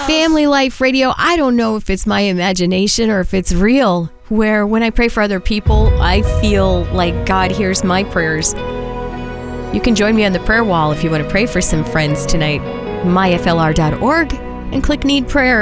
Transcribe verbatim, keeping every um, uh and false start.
Family Life Radio. I don't know if it's my imagination or if it's real, where when I pray for other people, I feel like God hears my prayers. You can join me on the prayer wall if you want to pray for some friends tonight. my f l r dot org and click Need Prayer.